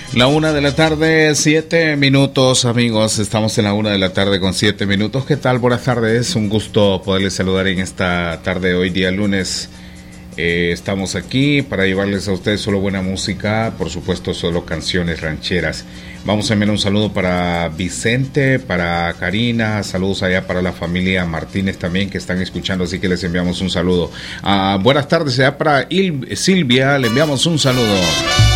La 1 de la tarde, 7 minutos, amigos. Estamos en la 1 de la tarde con 7 minutos. ¿Qué tal? Buenas tardes. Un gusto poderles saludar en esta tarde de hoy, día lunes. Estamos aquí para llevarles a ustedes solo buena música, por supuesto, solo canciones rancheras. Vamos a enviar un saludo para Vicente, para Karina, saludos allá para la familia Martínez también que están escuchando, así que les enviamos un saludo. Buenas tardes allá para Silvia, le enviamos un saludo.